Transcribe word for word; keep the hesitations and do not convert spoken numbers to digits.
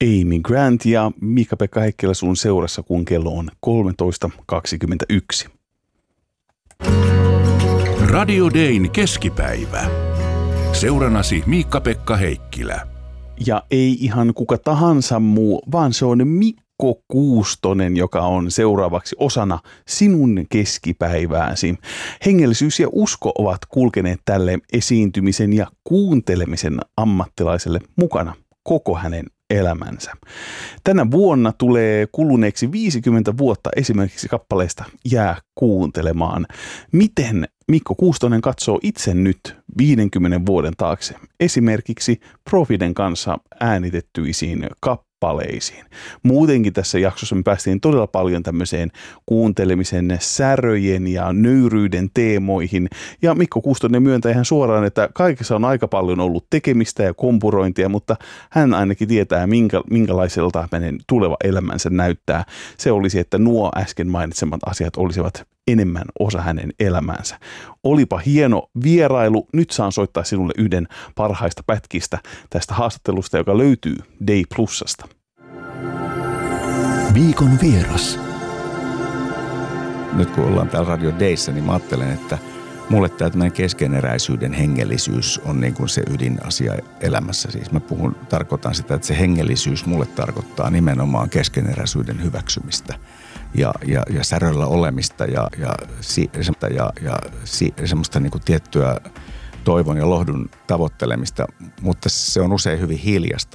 Amy Grant ja Miikka-Pekka Heikkilä sun seurassa, kun kello on kolmetoista kaksikymmentäyksi. Radio Dayn keskipäivä. Seuranasi Miikka-Pekka Heikkilä. Ja ei ihan kuka tahansa muu, vaan se on Mikko Kuustonen, joka on seuraavaksi osana sinun keskipäivääsi. Hengellisyys ja usko ovat kulkeneet tälle esiintymisen ja kuuntelemisen ammattilaiselle mukana koko hänen elämänsä. Tänä vuonna tulee kuluneeksi viisikymmentä vuotta esimerkiksi kappaleesta Jää kuuntelemaan. Miten Mikko Kuustonen katsoo itse nyt viidenkymmenen vuoden taakse esimerkiksi Profiden kanssa äänitettyisiin kappaleisiin? Muutenkin tässä jaksossa me päästiin todella paljon tämmöiseen kuuntelemisen säröjen ja nöyryyden teemoihin. Ja Mikko Kuustonen myöntää ihan suoraan, että kaikessa on aika paljon ollut tekemistä ja kompurointia, mutta hän ainakin tietää, minkä, minkälaiselta hänen tuleva elämänsä näyttää. Se olisi, että nuo äsken mainitsemat asiat olisivat enemmän osa hänen elämäänsä. Olipa hieno vierailu. Nyt saan soittaa sinulle yhden parhaista pätkistä tästä haastattelusta, joka löytyy Day Plusasta. Viikon vieras. Nyt kun ollaan täällä Radio Dayssä, niin mä ajattelen, että mulle tämä tämmöinen keskeneräisyyden hengellisyys on niin kuin se ydinasia elämässä. Siis mä puhun, tarkoitan sitä, että se hengellisyys mulle tarkoittaa nimenomaan keskeneräisyyden hyväksymistä. Ja, ja, ja säröllä olemista ja, ja, ja, ja, ja semmoista niin kuin tiettyä toivon ja lohdun tavoittelemista, mutta se on usein hyvin hiljasta.